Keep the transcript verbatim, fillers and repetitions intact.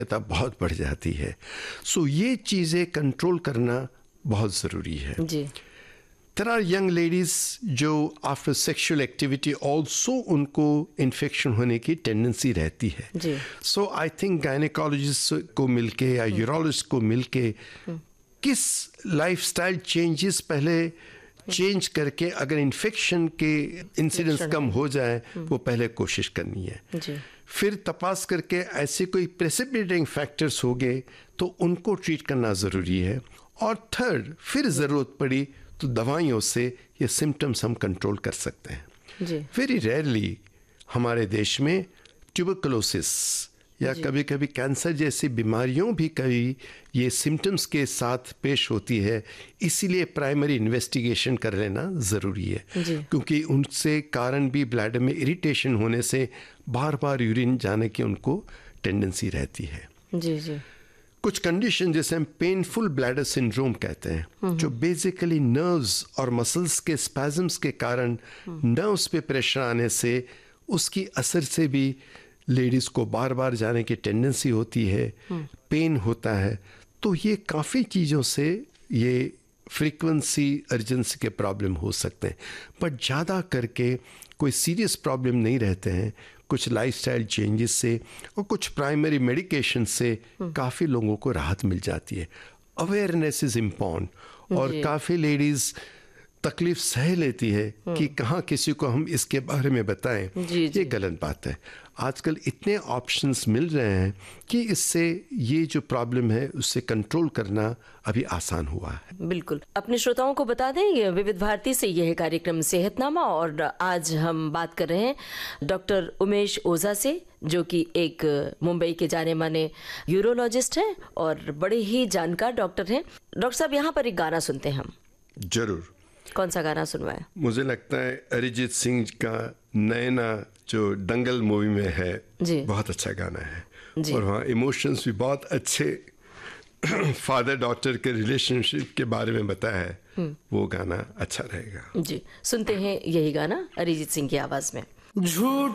बहुत बढ़ जाती है। सो ये चीज़ें कंट्रोल करना बहुत ज़रूरी है जी। There are young ladies जो आफ्टर सेक्सुअल एक्टिविटी ऑल्सो उनको इन्फेक्शन होने की टेंडेंसी रहती है। जी। सो आई थिंक गायनेकोलॉजिस्ट को मिलके या यूरोलॉजिस्ट को मिलके किस लाइफस्टाइल चेंजेस पहले चेंज करके अगर इन्फेक्शन के इंसिडेंट्स कम हो जाए वो पहले कोशिश करनी है। जी। फिर तपास करके ऐसे कोई प्रेसिपिटेटिंग फैक्टर्स हो गए तो उनको ट्रीट करना ज़रूरी है। और थर्ड, फिर ज़रूरत पड़ी तो दवाइयों से ये सिम्टम्स हम कंट्रोल कर सकते हैं। जी। वेरी रेयरली हमारे देश में ट्यूबरकुलोसिस या कभी कभी कैंसर जैसी बीमारियों भी कभी ये सिम्टम्स के साथ पेश होती है, इसीलिए प्राइमरी इन्वेस्टिगेशन कर लेना ज़रूरी है। जी। क्योंकि उनसे कारण भी ब्लैडर में इरिटेशन होने से बार बार यूरिन जाने की उनको टेंडेंसी रहती है। जी जी। कुछ कंडीशन जैसे हम पेनफुल ब्लैडर सिंड्रोम कहते हैं, जो बेसिकली नर्व्स और मसल्स के स्पैज़म्स के कारण नर्व्स पे प्रेशर आने से उसकी असर से भी लेडीज़ को बार बार जाने की टेंडेंसी होती है, पेन होता है। तो ये काफ़ी चीज़ों से ये फ्रीक्वेंसी अर्जेंसी के प्रॉब्लम हो सकते हैं, बट ज़्यादा करके कोई सीरियस प्रॉब्लम नहीं रहते हैं। कुछ लाइफस्टाइल चेंजेस से और कुछ प्राइमरी मेडिकेशन से काफ़ी लोगों को राहत मिल जाती है। अवेयरनेस इज़ इम्पॉर्टेंट और काफ़ी लेडीज़ तकलीफ सह लेती है कि कहाँ किसी को हम इसके बारे में बताएं। जी, जी। ये गलत बात है। आजकल इतने ऑप्शंस मिल रहे हैं कि इससे ये जो प्रॉब्लम है उससे कंट्रोल करना अभी आसान हुआ है। बिल्कुल। अपने श्रोताओं को बता दें, ये विविध भारती से यह कार्यक्रम सेहतनामा और आज हम बात कर रहे हैं डॉक्टर उमेश ओझा से, जो कि एक मुंबई के जाने माने यूरोलॉजिस्ट हैं और बड़े ही जानकार डॉक्टर हैं। डॉक्टर साहब, यहाँ पर एक गाना सुनते हैं हम। जरूर। कौन सा गाना सुनवाएं? मुझे लगता है अरिजीत सिंह का नैना जो दंगल मूवी में है, जी। बहुत अच्छा गाना है जी। और वहाँ इमोशंस भी बहुत अच्छे फादर डॉटर के रिलेशनशिप के बारे में बताया है। वो गाना अच्छा रहेगा। जी, सुनते हैं यही गाना अरिजीत सिंह की आवाज में। झूठ